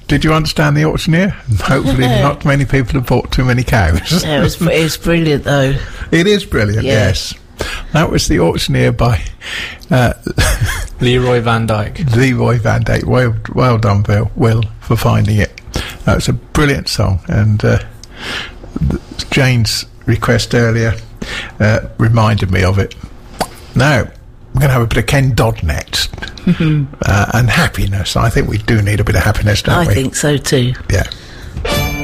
Did you understand the auctioneer? Hopefully not many people have bought too many cows. Yeah, it's brilliant, though. It is brilliant, yes. That was The Auctioneer by Leroy Van Dyke. Leroy Van Dyke. Well done, Will, for finding it. It's a brilliant song, and Jane's request earlier reminded me of it. Now, we're going to have a bit of Ken Dodd next. And happiness. I think we do need a bit of happiness, don't we? I think so too. Yeah.